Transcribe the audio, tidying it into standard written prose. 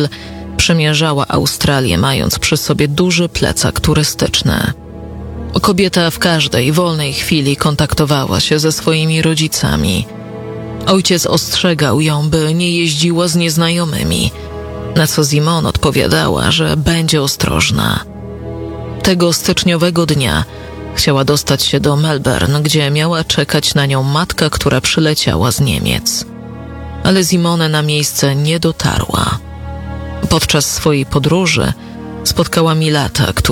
Rachel przemierzała Australię, mając przy sobie duży plecak turystyczny. Kobieta w każdej wolnej chwili kontaktowała się ze swoimi rodzicami. Ojciec ostrzegał ją, by nie jeździła z nieznajomymi, na co Simone odpowiadała, że będzie ostrożna. Tego styczniowego dnia chciała dostać się do Melbourne, gdzie miała czekać na nią matka, która przyleciała z Niemiec. Ale Simone na miejsce nie dotarła. Podczas swojej podróży spotkała Milata,